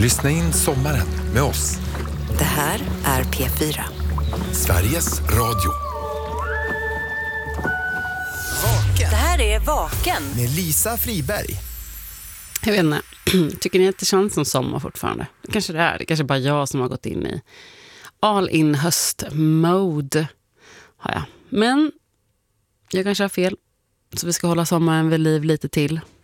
Lyssna in sommaren med oss. Det här är P4. Sveriges Radio. Vaken. Det här är Vaken. Med Lisa Friberg. Jag vet inte, tycker ni att det känns som sommar fortfarande? Kanske det är. Det kanske bara jag som har gått in i all in höst-mode. Har jag. Men jag kanske har fel. Så vi ska hålla sommaren vid liv lite till.